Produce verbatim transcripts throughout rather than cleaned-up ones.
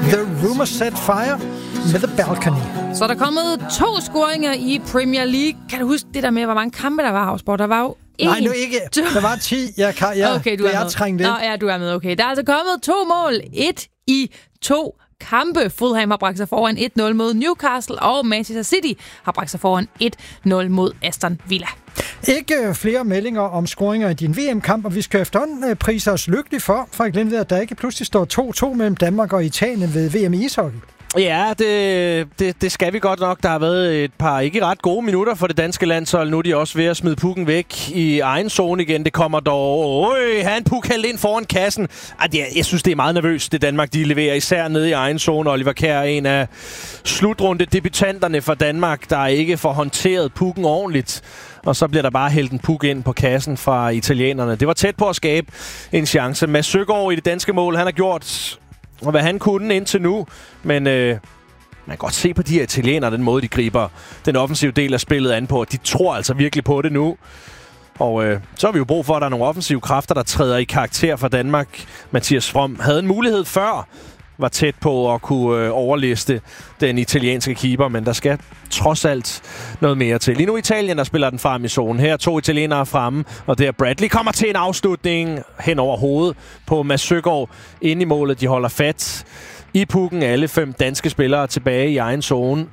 The Rumour Set Fire med The Balcony. Så er der kommet to scoringer i Premier League. Kan du huske det der med, hvor mange kampe der var, Ausborg? Der var jo en, Nej, nu ikke. Der var ti. Jeg, kan, jeg, okay, du er jeg med. trængte ind. Nå, ja, du er med. Okay. Der er altså kommet to mål. Et i to kampe. Fulham har bragt sig foran et nul mod Newcastle, og Manchester City har bragt sig foran et nul mod Aston Villa. Ikke flere meldinger om scoringer i din V M-kamp, og vi skal efterhånden prise os lykkelige for, for at glemme, at der ikke pludselig står to to mellem Danmark og Italien ved V M i ishockey. Ja, det, det, det skal vi godt nok. Der har været et par ikke ret gode minutter for det danske landshold. Nu er de også ved at smide pukken væk i egen zone igen. Det kommer dog... Øj, han puk hældt ind foran kassen. Ej, det, jeg synes, det er meget nervøst, det Danmark de leverer. Især nede i egen zone. Oliver Kjær er en af slutrunde-debutanterne for Danmark, der ikke får håndteret pukken ordentligt. Og så bliver der bare hældt en puk ind på kassen fra italienerne. Det var tæt på at skabe en chance. Mads Søgaard i det danske mål, han har gjort... og hvad han kunne indtil nu, men øh, man kan godt se på de her italienere, den måde, de griber den offensive del af spillet an på. De tror altså virkelig på det nu. Og øh, så har vi jo brug for, at der er nogle offensive kræfter, der træder i karakter for Danmark. Mathias From havde en mulighed før, var tæt på at kunne øh, overliste den italienske keeper, men der skal trods alt noget mere til. Lige nu Italien, der spiller den frem i zonen. Her to italienere fremme, og der Bradley kommer til en afslutning hen over hovedet på Mads Søgaard. Inde i målet, de holder fat i pukken. Alle fem danske spillere tilbage i egen zone.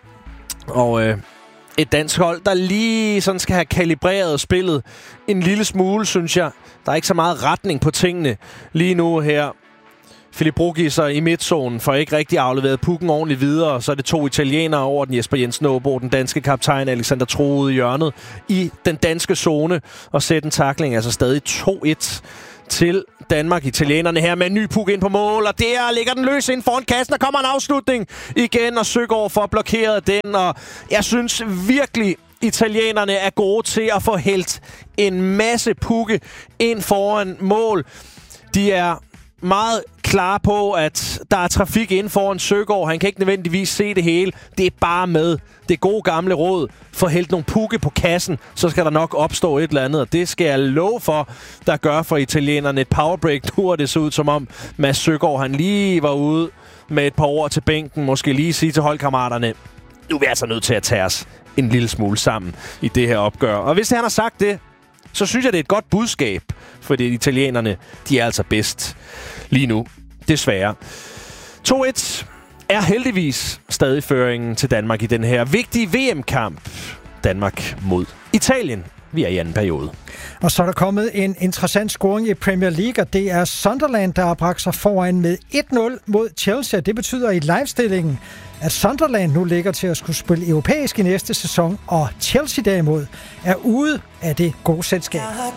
Og øh, et dansk hold, der lige sådan skal have kalibreret spillet en lille smule, synes jeg. Der er ikke så meget retning på tingene lige nu her. Philip Bruggisser i midtzonen får ikke rigtig afleveret pukken ordentligt videre. Så er det to italienere over den. Jesper Jensen Aabo, den danske kaptajn, Alexander Troede i hjørnet i den danske zone. Og sætte en tackling, altså stadig to et til Danmark. Italienerne her med en ny puk ind på mål. Og der ligger den løs ind foran kassen. Der kommer en afslutning igen, og Søgaard får blokeret den. Og jeg synes virkelig, italienerne er gode til at få hældt en masse pukke ind foran mål. De er meget klar på, at der er trafik inden foran Søgaard. Han kan ikke nødvendigvis se det hele. Det er bare med det gode gamle råd. Få hældt nogle pukke på kassen, så skal der nok opstå et eller andet. Og det skal jeg love for, der gør for italienerne et powerbreak. Nu er det så ud som om Mads Søgaard, han lige var ude med et par ord til bænken. Måske lige sige til holdkammeraterne, nu er vi altså nødt til at tage os en lille smule sammen i det her opgør. Og hvis han har sagt det, så synes jeg, det er et godt budskab, fordi italienerne, de er altså bedst lige nu. Desværre. to et er heldigvis stadig føringen til Danmark i den her vigtige V M-kamp. Danmark mod Italien. Vi er i anden periode. Og så er der kommet en interessant scoring i Premier League, og det er Sunderland, der har bragt sig foran med et nul mod Chelsea. Det betyder i livestillingen, at Sunderland nu ligger til at skulle spille europæisk i næste sæson, og Chelsea derimod er ude af det gode selskab.